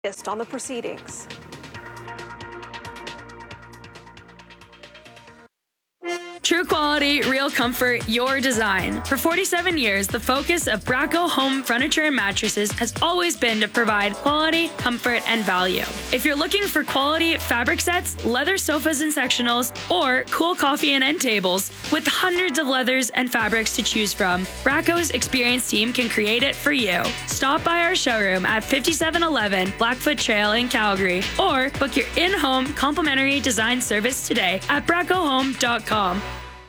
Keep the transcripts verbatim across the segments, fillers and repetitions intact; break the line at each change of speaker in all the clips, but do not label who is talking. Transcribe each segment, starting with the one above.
on the proceedings.
True quality, real comfort, your design. For forty-seven years, the focus of Bracco Home Furniture and Mattresses has always been to provide quality, comfort, and value. If you're looking for quality fabric sets, leather sofas and sectionals, or cool coffee and end tables, with hundreds of leathers and fabrics to choose from, Bracco's experienced team can create it for you. Stop by our showroom at fifty-seven eleven Blackfoot Trail in Calgary, or book your in-home complimentary design service today at bracco home dot com.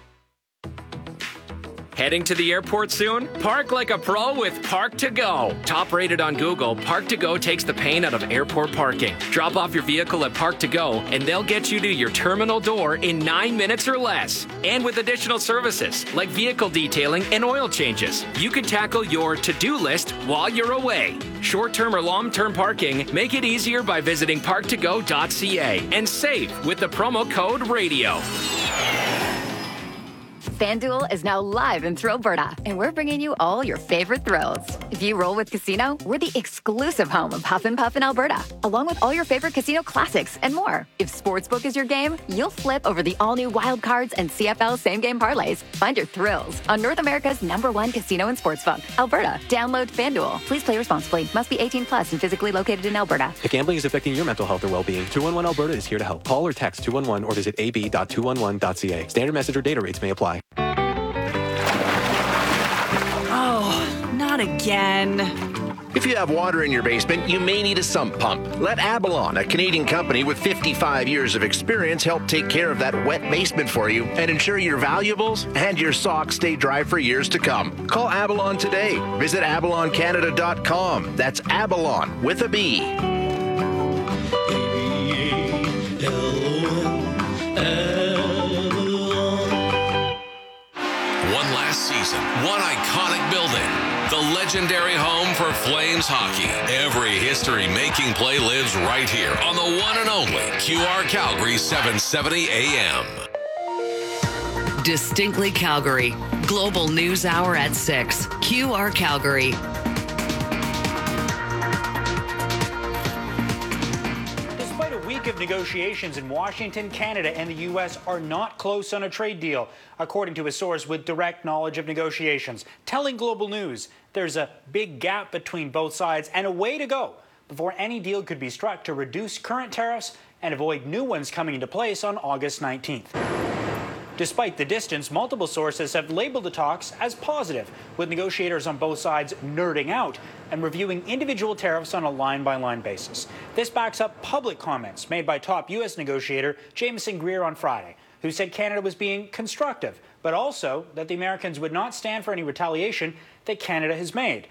Heading to the airport soon? Park like a pro with Park to Go. Top rated on Google, Park to Go takes the pain out of airport parking. Drop off your vehicle at Park to Go and they'll get you to your terminal door in nine minutes or less. And with additional services like vehicle detailing and oil changes, you can tackle your to-do list while you're away. Short-term or long-term parking, make it easier by visiting park to go dot c a and save with the promo code RADIO.
FanDuel is now live in Thrillberta, and we're bringing you all your favorite thrills. If you roll with Casino, we're the exclusive home of Huff and Puff in Alberta, along with all your favorite casino classics and more. If Sportsbook is your game, you'll flip over the all-new Wild Cards and C F L same-game parlays. Find your thrills on North America's number one casino and sportsbook, Alberta. Download FanDuel. Please play responsibly. Must be eighteen plus and physically located in Alberta.
If gambling is affecting your mental health or well-being, two one one Alberta is here to help. Call or text two one one or visit a b dot two one one dot c a. Standard message or data rates may apply.
Oh, not again.
If you have water in your basement, you may need a sump pump. Let Abalon, a Canadian company with fifty-five years of experience, help take care of that wet basement for you and ensure your valuables and your socks stay dry for years to come. Call Abalon today. Visit abalon canada dot com. That's Abalon with a B.
One last season, one iconic building, the legendary home for Flames hockey. Every history-making play lives right here on the one and only Q R Calgary seven seventy A M.
Distinctly Calgary. Global News Hour at six. Q R Calgary.
Of negotiations in Washington, Canada and the U S are not close on a trade deal, according to a source with direct knowledge of negotiations, telling Global News there's a big gap between both sides and a way to go before any deal could be struck to reduce current tariffs and avoid new ones coming into place on August nineteenth. Despite the distance, multiple sources have labeled the talks as positive, with negotiators on both sides nerding out and reviewing individual tariffs on a line-by-line basis. This backs up public comments made by top U S negotiator Jameson Greer on Friday, who said Canada was being constructive, but also that the Americans would not stand for any retaliation that Canada has made.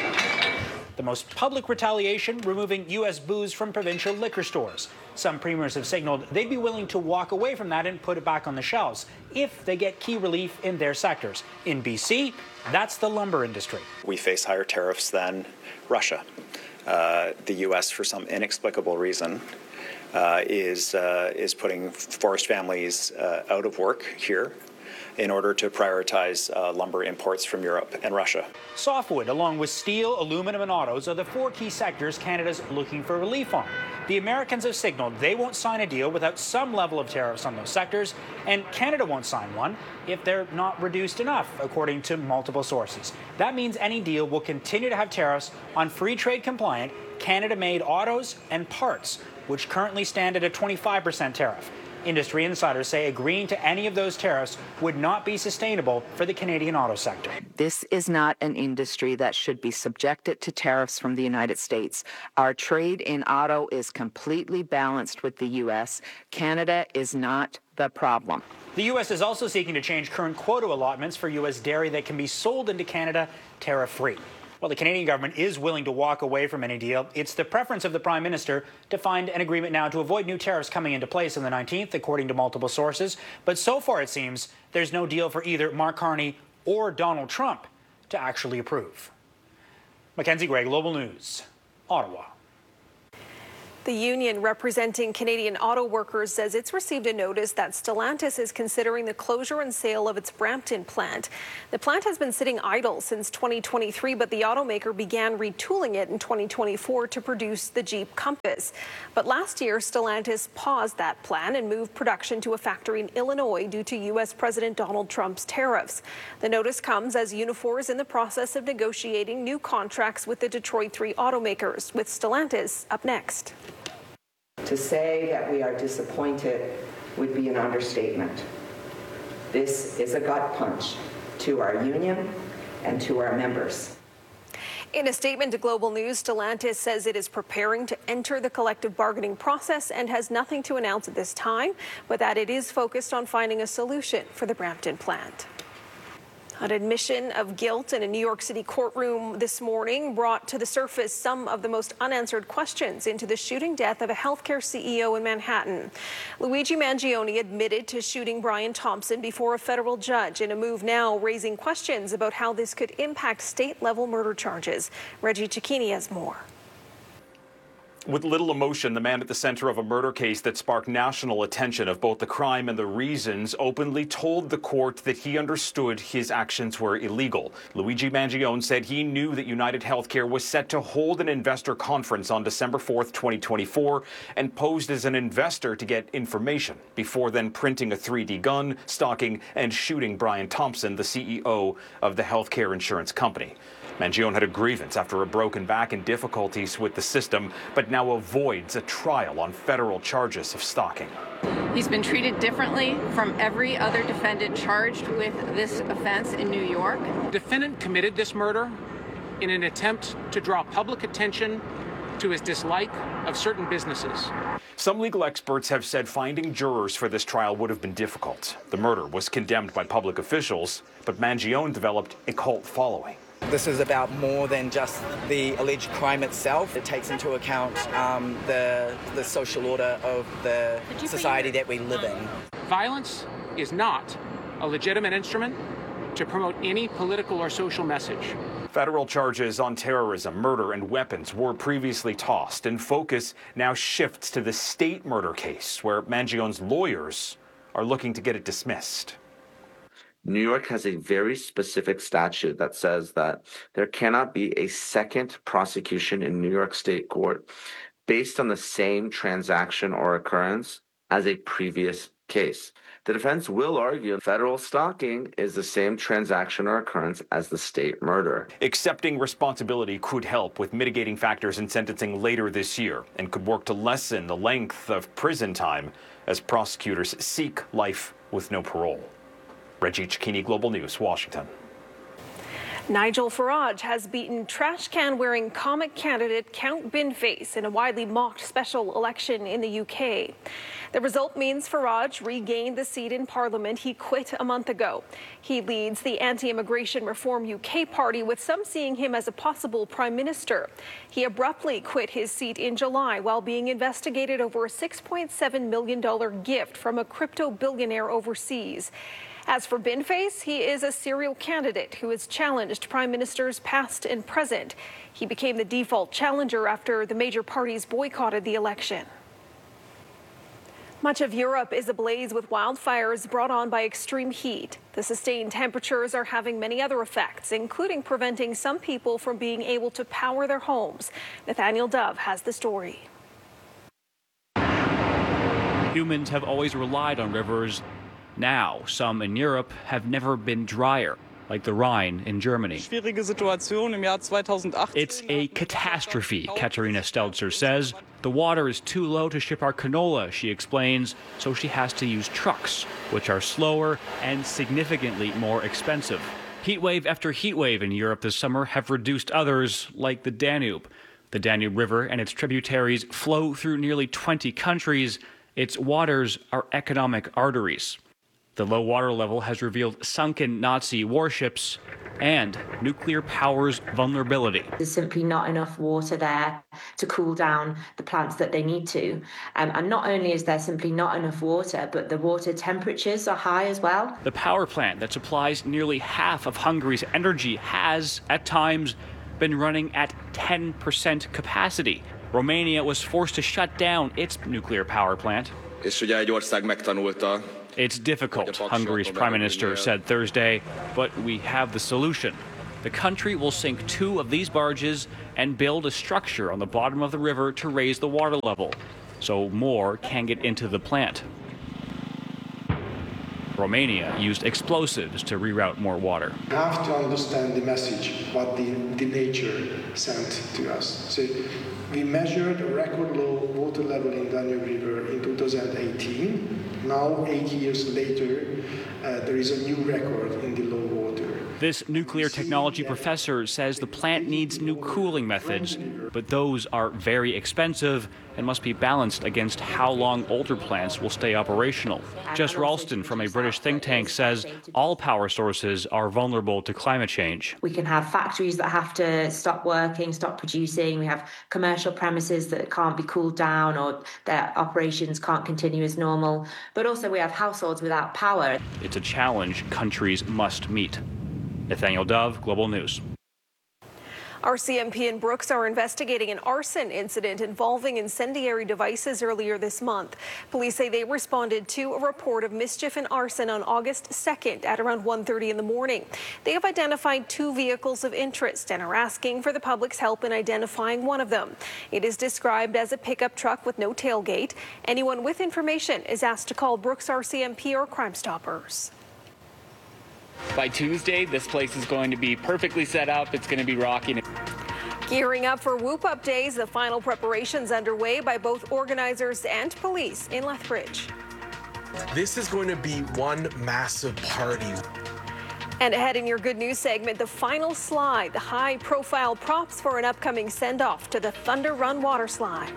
The most public retaliation, removing U S booze from provincial liquor stores. Some premiers have signaled they'd be willing to walk away from that and put it back on the shelves if they get key relief in their sectors. In B C, that's the lumber industry.
We face higher tariffs than Russia. Uh, the U S, for some inexplicable reason, uh, is uh, is putting forest families uh, out of work here in order to prioritize uh, lumber imports from Europe and Russia.
Softwood, along with steel, aluminum, and autos, are the four key sectors Canada's looking for relief on. The Americans have signaled they won't sign a deal without some level of tariffs on those sectors, and Canada won't sign one if they're not reduced enough, according to multiple sources. That means any deal will continue to have tariffs on free trade compliant, Canada-made autos and parts, which currently stand at a twenty-five percent tariff. Industry insiders say agreeing to any of those tariffs would not be sustainable for the Canadian auto sector.
This is not an industry that should be subjected to tariffs from the United States. Our trade in auto is completely balanced with the U S. Canada is not the problem.
The U S is also seeking to change current quota allotments for U S dairy that can be sold into Canada tariff-free. While the Canadian government is willing to walk away from any deal, it's the preference of the Prime Minister to find an agreement now to avoid new tariffs coming into place on the nineteenth, according to multiple sources. But so far, it seems, there's no deal for either Mark Carney or Donald Trump to actually approve. Mackenzie Gray, Global News, Ottawa.
The union representing Canadian auto workers says it's received a notice that Stellantis is considering the closure and sale of its Brampton plant. The plant has been sitting idle since twenty twenty-three, but the automaker began retooling it in twenty twenty-four to produce the Jeep Compass. But last year, Stellantis paused that plan and moved production to a factory in Illinois due to U S President Donald Trump's tariffs. The notice comes as Unifor is in the process of negotiating new contracts with the Detroit three automakers, with Stellantis up next.
To say that we are disappointed would be an understatement. This is a gut punch to our union and to our members.
In a statement to Global News, Stellantis says it is preparing to enter the collective bargaining process and has nothing to announce at this time, but that it is focused on finding a solution for the Brampton plant. An admission of guilt in a New York City courtroom this morning brought to the surface some of the most unanswered questions into the shooting death of a healthcare C E O in Manhattan. Luigi Mangione admitted to shooting Brian Thompson before a federal judge in a move now raising questions about how this could impact state-level murder charges. Reggie Cicchini has more.
With little emotion, the man at the center of a murder case that sparked national attention of both the crime and the reasons openly told the court that he understood his actions were illegal. Luigi Mangione said he knew that United Healthcare was set to hold an investor conference on December fourth, twenty twenty-four, and posed as an investor to get information before then printing a three D gun, stalking and shooting Brian Thompson, the C E O of the healthcare insurance company. Mangione had a grievance after a broken back and difficulties with the system, but now avoids a trial on federal charges of stalking.
He's been treated differently from every other defendant charged with this offense in New York.
The defendant committed this murder in an attempt to draw public attention to his dislike of certain businesses.
Some legal experts have said finding jurors for this trial would have been difficult. The murder was condemned by public officials, but Mangione developed a cult following.
This is about more than just the alleged crime itself. It takes into account um, the, the social order of the society that we live in.
Violence is not a legitimate instrument to promote any political or social message.
Federal charges on terrorism, murder, and weapons were previously tossed, and focus now shifts to the state murder case, where Mangione's lawyers are looking to get it dismissed.
New York has a very specific statute that says that there cannot be a second prosecution in New York State court based on the same transaction or occurrence as a previous case. The defense will argue federal stalking is the same transaction or occurrence as the state murder.
Accepting responsibility could help with mitigating factors in sentencing later this year and could work to lessen the length of prison time as prosecutors seek life with no parole. Reggie Cicchini, Global News, Washington.
Nigel Farage has beaten trash can-wearing comic candidate Count Binface in a widely mocked special election in the U K. The result means Farage regained the seat in Parliament he quit a month ago. He leads the Anti-Immigration Reform U K party, with some seeing him as a possible prime minister. He abruptly quit his seat in July while being investigated over a six point seven million dollars gift from a crypto billionaire overseas. As for Binface, he is a serial candidate who has challenged prime ministers past and present. He became the default challenger after the major parties boycotted the election. Much of Europe is ablaze with wildfires brought on by extreme heat. The sustained temperatures are having many other effects, including preventing some people from being able to power their homes. Nathaniel Dove has the story.
Humans have always relied on rivers. Now, some in Europe have never been drier, like the Rhine in Germany. It's a catastrophe, Katarina Stelzer says. The water is too low to ship our canola, she explains, so she has to use trucks, which are slower and significantly more expensive. Heatwave after heatwave in Europe this summer have reduced others, like the Danube. The Danube River and its tributaries flow through nearly twenty countries. Its waters are economic arteries. The low water level has revealed sunken Nazi warships and nuclear power's vulnerability.
There's simply not enough water there to cool down the plants that they need to. Um, and not only is there simply not enough water, but the water temperatures are high as well.
The power plant that supplies nearly half of Hungary's energy has, at times, been running at ten percent capacity. Romania was forced to shut down its nuclear power plant. It's difficult, Hungary's prime minister said Thursday, but we have the solution. The country will sink two of these barges and build a structure on the bottom of the river to raise the water level, so more can get into the plant. Romania used explosives to reroute more water.
We have to understand the message, what the, the nature sent to us. So we measured a record low water level in Danube River in two thousand eighteen. Now, eight years later, uh, there is a new record in the low water.
This nuclear technology professor says the plant needs new cooling methods, but those are very expensive and must be balanced against how long older plants will stay operational. Jess Ralston from a British think tank says all power sources are vulnerable to climate change.
We can have factories that have to stop working, stop producing. We have commercial premises that can't be cooled down or their operations can't continue as normal. But also we have households without power.
It's a challenge countries must meet. Nathaniel Dove, Global News.
R C M P and Brooks are investigating an arson incident involving incendiary devices earlier this month. Police say they responded to a report of mischief and arson on August second at around one thirty in the morning. They have identified two vehicles of interest and are asking for the public's help in identifying one of them. It is described as a pickup truck with no tailgate. Anyone with information is asked to call Brooks R C M P or Crime Stoppers.
By Tuesday, this place is going to be perfectly set up. It's going to be rocking.
Gearing up for Whoop Up Days, the final preparations underway by both organizers and police in Lethbridge.
This is going to be one massive party.
And ahead in your good news segment, the final slide, the high-profile props for an upcoming send-off to the Thunder Run water slide.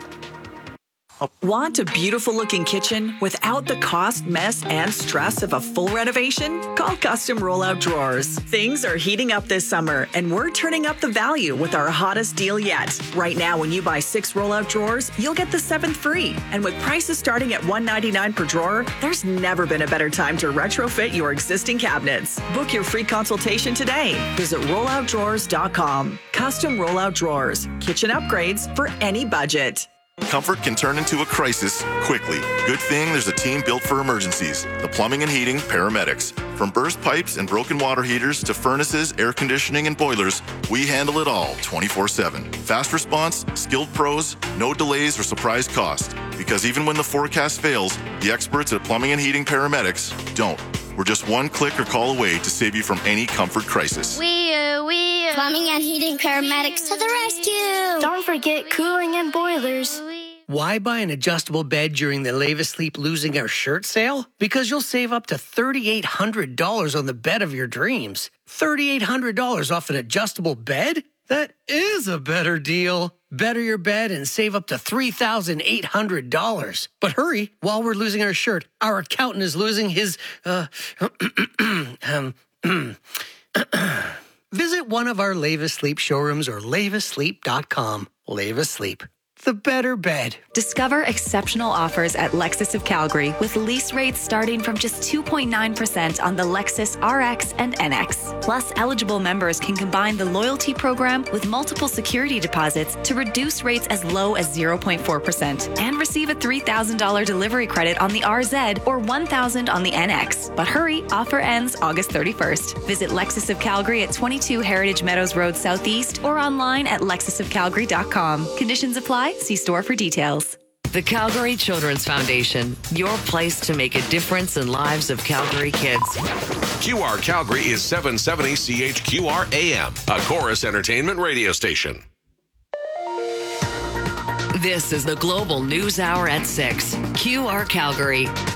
Want a beautiful-looking kitchen without the cost, mess, and stress of a full renovation? Call Custom Rollout Drawers. Things are heating up this summer, and we're turning up the value with our hottest deal yet. Right now, when you buy six rollout drawers, you'll get the seventh free. And with prices starting at one hundred ninety-nine dollars per drawer, there's never been a better time to retrofit your existing cabinets. Book your free consultation today. Visit rollout drawers dot com. Custom Rollout Drawers. Kitchen upgrades for any budget.
Comfort can turn into a crisis quickly. Good thing there's a team built for emergencies. The Plumbing and Heating Paramedics. From burst pipes and broken water heaters to furnaces, air conditioning, and boilers, we handle it all twenty-four seven. Fast response, skilled pros, no delays or surprise cost. Because even when the forecast fails, the experts at Plumbing and Heating Paramedics don't. We're just one click or call away to save you from any comfort crisis.
We, uh, we, uh, Plumbing and Heating Paramedics to the rescue. Don't forget cooling and boilers.
Why buy an adjustable bed during the Leva Sleep Losing Our Shirt sale? Because you'll save up to three thousand eight hundred dollars on the bed of your dreams. three thousand eight hundred dollars off an adjustable bed? That is a better deal. Better your bed and save up to three thousand eight hundred dollars. But hurry, while we're losing our shirt, our accountant is losing his, uh, um, visit one of our Leva Sleep showrooms or leva sleep dot com. Leva Sleep. The better bed.
Discover exceptional offers at Lexus of Calgary with lease rates starting from just two point nine percent on the Lexus R X and N X. Plus, eligible members can combine the loyalty program with multiple security deposits to reduce rates as low as zero point four percent and receive a three thousand dollars delivery credit on the R Z or one thousand dollars on the N X. But hurry, offer ends August thirty-first. Visit Lexus of Calgary at twenty-two Heritage Meadows Road Southeast or online at lexus of calgary dot com. Conditions apply. See store for details.
The Calgary Children's Foundation, your place to make a difference in lives of Calgary kids.
Q R Calgary is seven seventy C H Q R A M, a Chorus Entertainment radio station.
This is the Global News Hour at six. Q R Calgary.